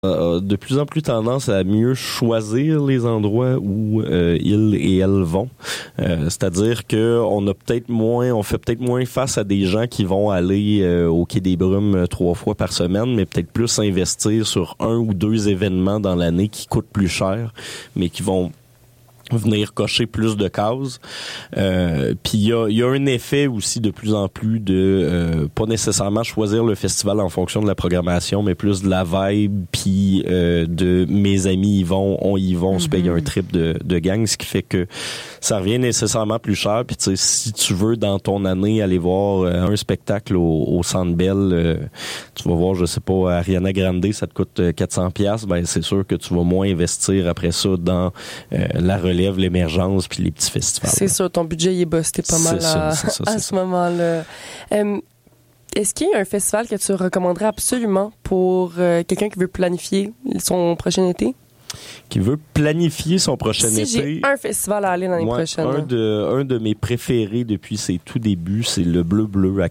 de plus en plus tendance à mieux choisir les endroits où ils et elles vont. C'est-à-dire que on fait peut-être moins face à des gens qui vont aller au Quai des Brumes 3 fois par semaine, mais peut-être plus investir sur 1 ou 2 événements dans l'année qui coûtent plus cher, mais qui vont venir cocher plus de cases. Puis il y a un effet aussi de plus en plus de pas nécessairement choisir le festival en fonction de la programmation, mais plus de la vibe, puis de mes amis y vont, on y va, on se paye un trip de gang, ce qui fait que ça revient nécessairement plus cher. Puis tu sais, si tu veux dans ton année aller voir un spectacle au Centre Bell, tu vas voir, je sais pas, Ariana Grande, ça te coûte 400$, ben c'est sûr que tu vas moins investir après ça dans la relève, l'émergence puis les petits festivals. C'est sûr, ton budget il est busté pas mal à ce moment-là. Est-ce qu'il y a un festival que tu recommanderais absolument pour quelqu'un qui veut planifier son prochain été? Qui veut planifier son prochain été. Si j'ai un festival à aller l'année prochaine. Un de mes préférés depuis ses tout débuts, c'est le Bleu à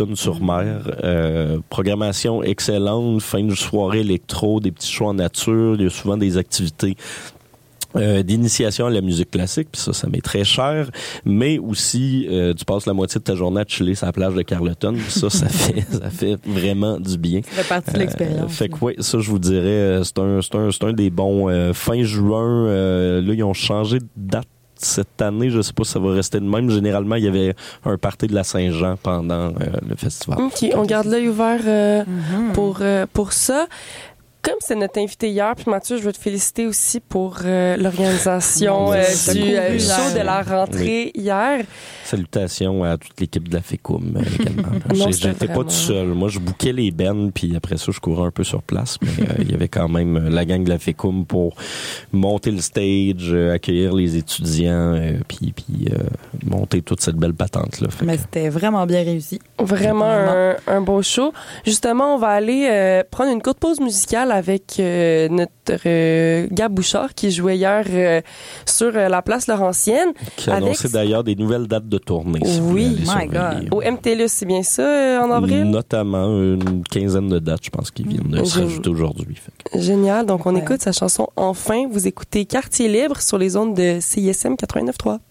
Carleton-sur-Mer. Programmation excellente, fin de soirée électro, des petits shows en nature, il y a souvent des activités d'initiation à la musique classique, puis ça m'est très cher, mais aussi tu passes la moitié de ta journée à chiller sur la plage de Carleton, ça fait vraiment du bien. Ça fait partie de l'expérience. Fait que ouais, ça je vous dirais, c'est un des bons fin juin, là ils ont changé de date cette année, je sais pas si ça va rester de même. Généralement, il y avait un party de la Saint-Jean pendant le festival. OK, on garde l'œil ouvert pour ça. Comme c'est notre invité hier, puis Mathieu, je veux te féliciter aussi pour l'organisation du show de la rentrée hier. Salutations à toute l'équipe de la FECUM également. J'étais pas tout seul. Moi, je bouquais les bennes, puis après ça, je courais un peu sur place. Mais il y avait quand même la gang de la FECUM pour monter le stage, accueillir les étudiants, puis monter toute cette belle patente-là. Mais c'était vraiment bien réussi. Vraiment un beau show. Justement, on va aller prendre une courte pause musicale avec notre Gab Bouchard qui jouait hier sur la place Laurentienne. Qui a annoncé d'ailleurs des nouvelles dates de tournée. Oui, my God. Au MTLUS, c'est bien ça, en avril? Notamment une quinzaine de dates, je pense, qui viennent de se rajouter aujourd'hui. Génial. Donc, on écoute sa chanson Enfin. Vous écoutez Quartier Libre sur les ondes de CISM 89.3.